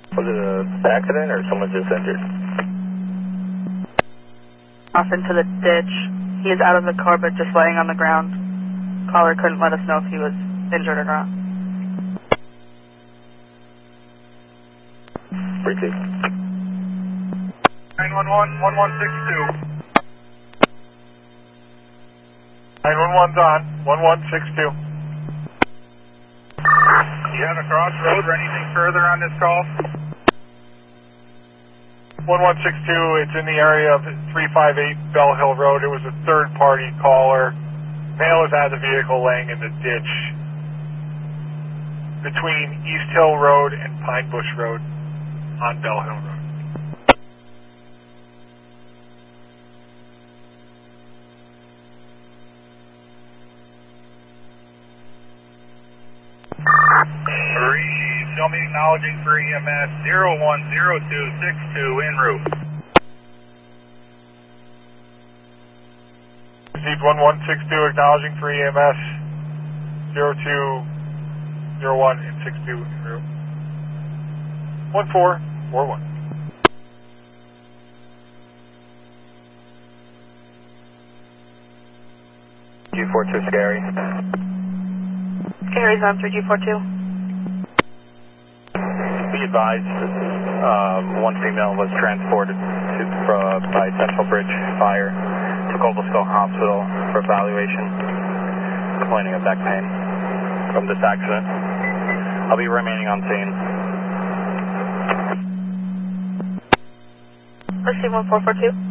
Was it an accident or someone just injured? Off into the ditch. He is out of the car but just laying on the ground. Caller couldn't let us know if he was injured or not. Repeat. 911, 1162. 911's on, 1162. Do you have a crossroad or anything further on this call? 1162, it's in the area of 358 Bell Hill Road. It was a third-party caller. Male is out of the vehicle laying in the ditch between East Hill Road and Pine Bush Road on Bell Hill Road. Show me acknowledging for EMS 010262 en route. Received 1162 acknowledging for EMS 0201 and 62 en route. 1441. G42 Scary. Gary's on 3G42. Be advised, one female was transported by Central Bridge Fire to Cobblestone Hospital for evaluation, complaining of back pain from this accident. I'll be remaining on scene. Let's see 1442.